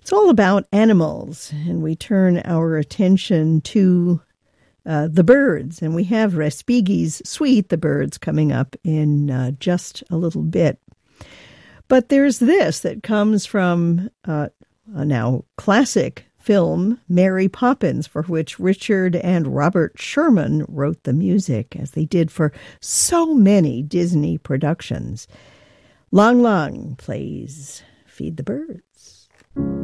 It's all about animals, and we turn our attention to the birds. And we have Respighi's Suite, The Birds, coming up in just a little bit. But there's this that comes from a now classic film, Mary Poppins, for which Richard and Robert Sherman wrote the music, as they did for so many Disney productions. Lang Lang plays Feed the Birds.